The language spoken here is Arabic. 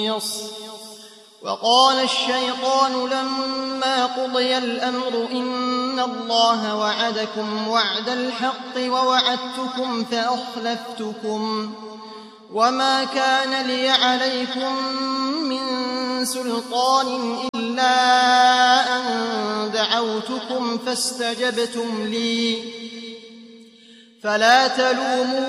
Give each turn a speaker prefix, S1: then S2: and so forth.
S1: وقال الشيطان لما قضي الأمر إن الله وعدكم وعد الحق ووعدتكم فأخلفتكم وما كان لي عليكم من سلطان إلا أن دعوتكم فاستجبتم لي فلا تلوموا